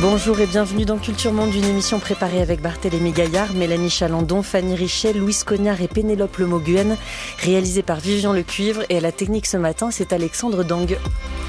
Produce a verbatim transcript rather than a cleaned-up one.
Bonjour et bienvenue dans Culture Monde, une émission préparée avec Barthélémy Gaillard, Mélanie Chalandon, Fanny Richet, Louise Cognard et Pénélope Lemoguen, réalisée par Vivian Lecuivre, et à la technique ce matin, c'est Alexandre Dang.